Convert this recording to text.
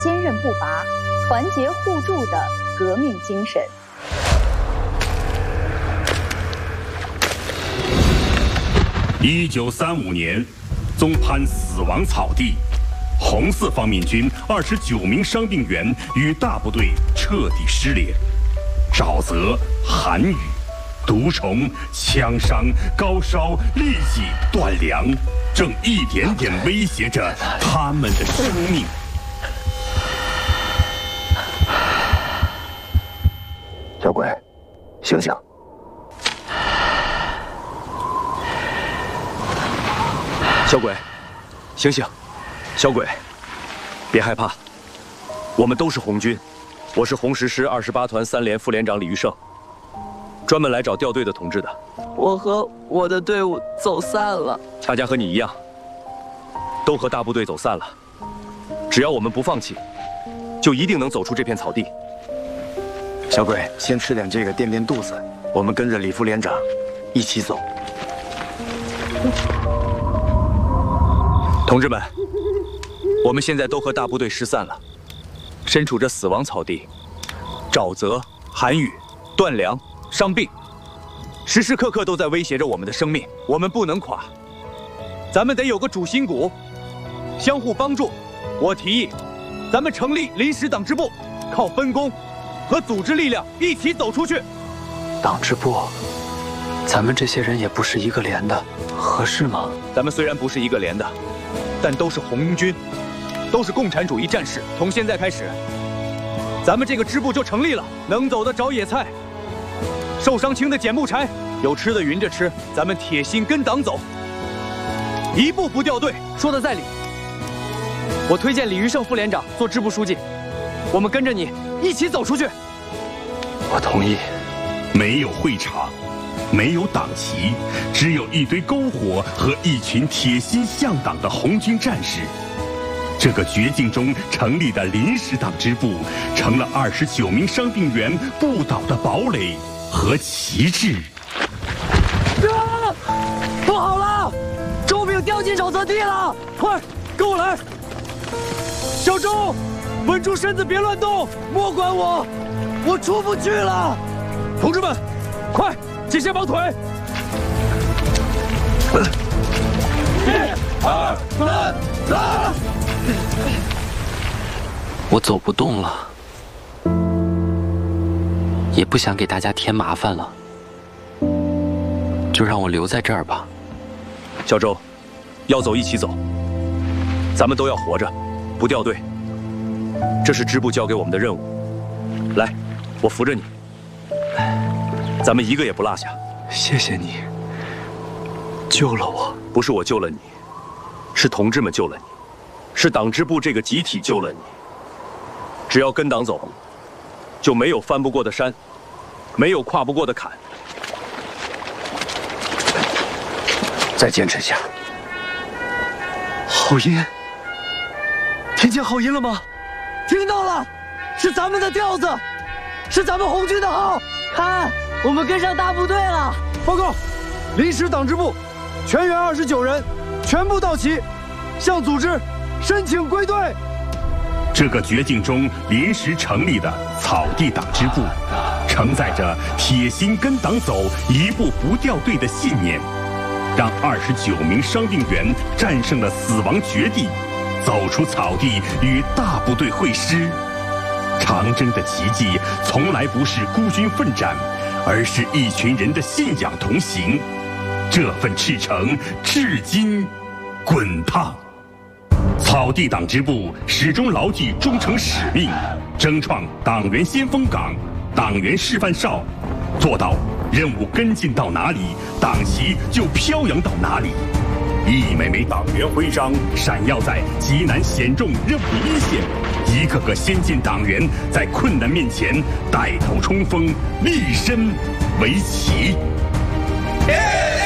坚韧不拔、团结互助的革命精神。 1935年，宗潘死亡草地，红四方面军29名伤病员与大部队彻底失联，沼泽、寒雨、毒虫、枪伤、高烧、痢疾、断粮，正一点点威胁着他们的生命。 小鬼，醒醒！ 小鬼，醒醒！小鬼，别害怕，我们都是红军，我是红十师28团3连副连长李玉胜，专门来找掉队的同志的。 我和我的队伍走散了， 大家和你一样，都和大部队走散了。只要我们不放弃，就一定能走出这片草地。 小鬼，先吃点这个垫垫肚子，我们跟着李副连长一起走。 同志们，我们现在都和大部队失散了，身处这死亡草地，沼泽、寒雨、断粮、伤病，时时刻刻都在威胁着我们的生命。我们不能垮，咱们得有个主心骨，相互帮助。我提议，咱们成立临时党支部，靠分工和组织力量一起走出去。 党支部，咱们这些人也不是一个连的，合适吗？ 咱们虽然不是一个连的，但都是红军，都是共产主义战士。从现在开始，咱们这个支部就成立了。能走的找野菜，受伤轻的捡木柴，有吃的匀着吃。咱们铁心跟党走，一步不掉队。 说的在理。我推荐李玉胜副连长做支部书记，我们跟着你一起走出去。 我同意。 没有会场，没有党旗，只有一堆篝火和一群铁心向党的红军战士。这个绝境中成立的临时党支部，成了29名伤病员不倒的堡垒和旗帜。 不好了，周炳掉进沼泽地了！快，跟我来！小周，稳住身子，别乱动，莫管我，我出不去了。同志们，快，解下绑腿！1、2、3，走！ 我走不动了，也不想给大家添麻烦了，就让我留在这儿吧。 小周，要走一起走，咱们都要活着，不掉队。这是支部交给我们的任务。来，我扶着你，咱们一个也不落下。 谢谢你，救了我。 不是我救了你，是同志们救了你，是党支部这个集体救了你。只要跟党走，就没有翻不过的山，没有跨不过的坎。 再坚持一下。 好音，听见好音了吗？听到了，是咱们的调子，是咱们红军的号。看，我们跟上大部队了。报告，临时党支部全员29人，全部到齐，向组织申请归队。 这个绝境中临时成立的草地党支部，承载着铁心跟党走、一步不掉队的信念，让29名伤病员战胜了死亡绝地，走出草地与大部队会师。长征的奇迹从来不是孤军奋战，而是一群人的信仰同行。这份赤诚至今滚烫。草地党支部始终牢记忠诚使命，争创党员先锋岗、党员示范哨，做到任务跟进到哪里，党旗就飘扬到哪里。一枚枚党员徽章闪耀在极难险重任务一线，一个个先进党员在困难面前带头冲锋，立身为旗。